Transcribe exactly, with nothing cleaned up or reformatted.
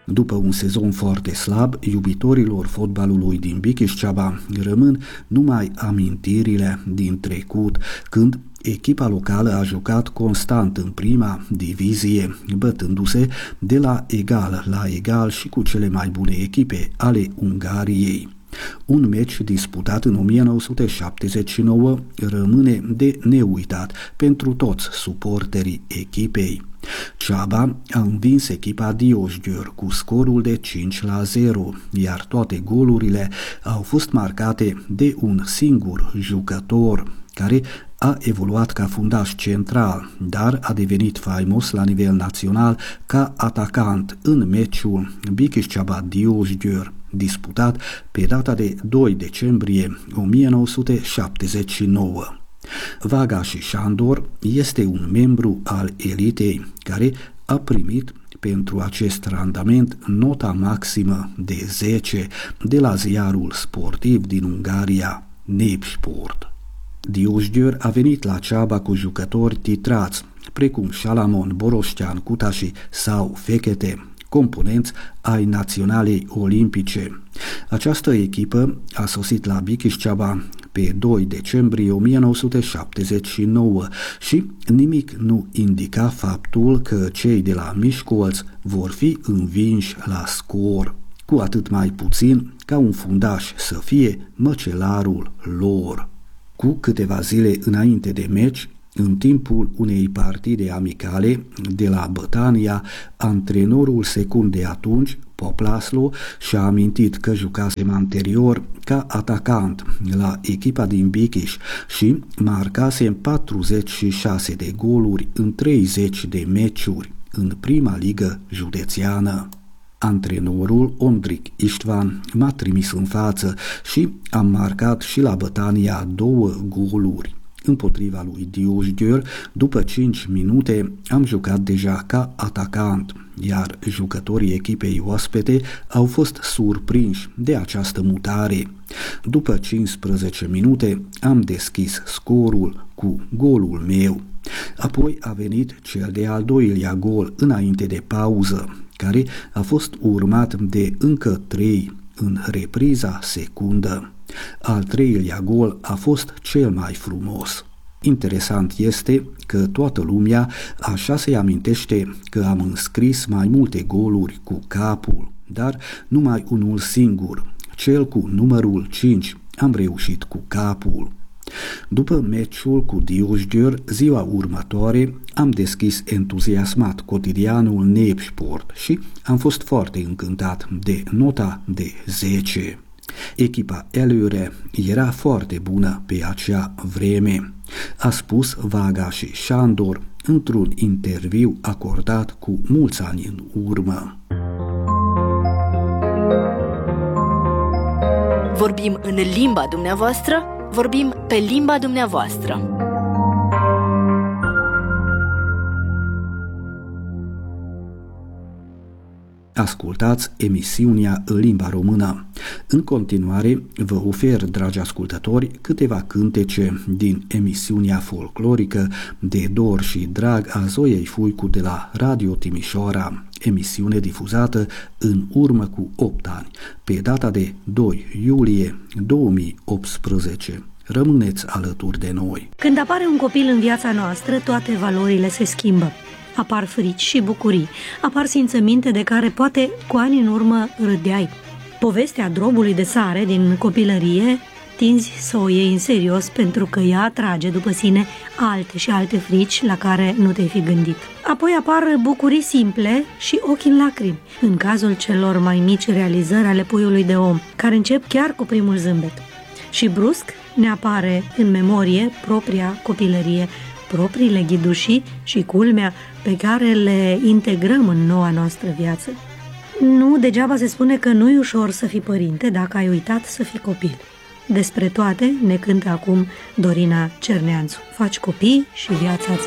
După un sezon foarte slab, iubitorilor fotbalului din Bikișceaba rămân numai amintirile din trecut, când echipa locală a jucat constant în prima divizie, bătându-se de la egal la egal și cu cele mai bune echipe ale Ungariei. Un meci disputat în o mie nouă sute șaptezeci și nouă rămâne de neuitat pentru toți suporterii echipei. Ceaba a învins echipa Diósgyőr cu scorul de cinci la zero, iar toate golurile au fost marcate de un singur jucător, care a evoluat ca fundaș central, dar a devenit faimos la nivel național ca atacant în meciul Bikișceaba-Diósgyőr, disputat pe data de doi decembrie o mie nouă sute șaptezeci și nouă. Vagasi Sándor este un membru al elitei care a primit pentru acest randament nota maximă de zece de la ziarul sportiv din Ungaria, Népsport. Diósgyőr a venit la Ceaba cu jucători titrați, precum Salamon, Borostean, Kutashi sau Fekete, componenți ai Naționalei Olimpice. Această echipă a sosit la Bikișceaba pe doi decembrie o mie nouă sute șaptezeci și nouă și nimic nu indica faptul că cei de la Miskolc vor fi învinși la scor, cu atât mai puțin ca un fundaș să fie măcelarul lor. Cu câteva zile înainte de meci, în timpul unei partide amicale de la Bătania, antrenorul secund de atunci, Pop Laszlo, și-a amintit că jucasem anterior ca atacant la echipa din Bikiș și marcasem patruzeci și șase de goluri în treizeci de meciuri în prima ligă județeană. Antrenorul Ondrik István m-a trimis în față și am marcat și la Bătania două goluri. Împotriva lui Diósgyőr, după cinci minute, am jucat deja ca atacant, iar jucătorii echipei oaspete au fost surprinși de această mutare. După cincisprezece minute, am deschis scorul cu golul meu. Apoi a venit cel de-al doilea gol înainte de pauză, care a fost urmat de încă trei în repriza secundă. Al treilea gol a fost cel mai frumos. Interesant este că toată lumea așa se amintește că am înscris mai multe goluri cu capul, dar numai unul singur, cel cu numărul cinci, am reușit cu capul. După meciul cu Diósgyőr, ziua următoare, am deschis entuziasmat cotidianul Népsport și am fost foarte încântat de nota de zece. Echipa Előre era foarte bună pe acea vreme, a spus Vagasi Sándor într-un interviu acordat cu mulți ani în urmă. Vorbim în limba dumneavoastră, vorbim pe limba dumneavoastră. Ascultați emisiunea în limba română. În continuare, vă ofer, dragi ascultători, câteva cântece din emisiunea folclorică de dor și drag a Zoiei Fuicu de la Radio Timișoara, emisiune difuzată în urmă cu opt ani, pe data de doi iulie două mii optsprezece. Rămâneți alături de noi. Când apare un copil în viața noastră, toate valorile se schimbă. Apar frici și bucurii, apar simțăminte de care poate cu ani în urmă râdeai. Povestea drobului de sare din copilărie tinzi să o iei în serios pentru că ea atrage după sine alte și alte frici la care nu te-ai fi gândit. Apoi apar bucurii simple și ochi în lacrimi, în cazul celor mai mici realizări ale puiului de om, care încep chiar cu primul zâmbet. Și brusc ne apare în memorie propria copilărie, propriile ghidușii și culmea pe care le integrăm în noua noastră viață. Nu degeaba se spune că nu e ușor să fii părinte dacă ai uitat să fii copil. Despre toate ne cântă acum Dorina Cerneanțu. Faci copii și viața-ți